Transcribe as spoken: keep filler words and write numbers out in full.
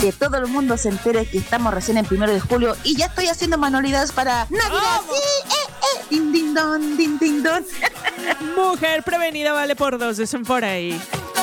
que todo el mundo se entere que estamos recién en primero de julio y ya estoy haciendo manualidades para Navidad. ¡Sí! ¡Eh, eh! ¡Din, din, don! ¡Din, din, don! Mujer prevenida vale por dos, dicen por ahí.